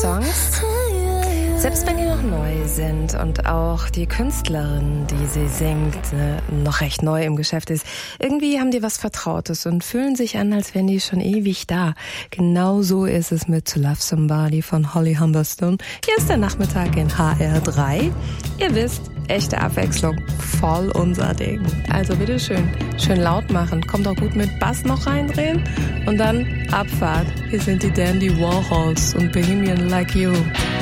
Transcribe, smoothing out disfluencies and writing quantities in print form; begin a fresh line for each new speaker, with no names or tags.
Songs. Selbst wenn die noch neu sind und auch die Künstlerin, die sie singt, noch recht neu im Geschäft ist, irgendwie haben die was Vertrautes und fühlen sich an, als wären die schon ewig da. Genau so ist es mit To Love Somebody von Holly Humberstone. Hier ist der Nachmittag in HR3. Ihr wisst, echte Abwechslung, voll unser Ding. Also bitteschön, schön laut machen, kommt auch gut mit Bass noch reindrehen und dann Abfahrt. Hier sind die Dandy Warhols und Bohemian Like You.